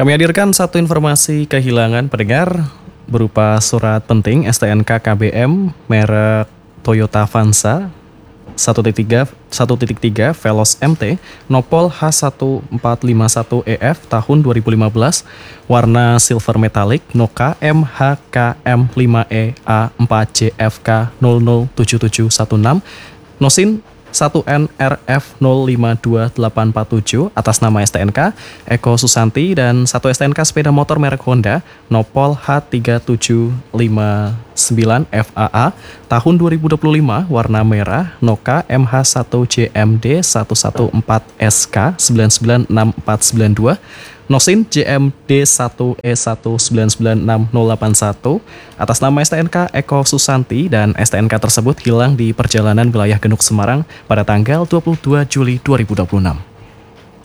Kami hadirkan satu informasi kehilangan pendengar berupa surat penting STNK KBM merek Toyota Avanza 1.3 Veloz MT Nopol H1451EF tahun 2015 warna silver metallic Noka MHKM5EA4JFK 007716 Nosin 1NRF052847 atas nama STNK Eko Susanti dan satu STNK sepeda motor merek Honda Nopol H3759FAA tahun 2025 warna merah Noka MH1JMD 114SK 996492 Nosin JMD 1E1996081 atas nama STNK Eko Susanti dan STNK tersebut hilang di perjalanan wilayah Genuk Semarang pada tanggal 22 Juli 2026.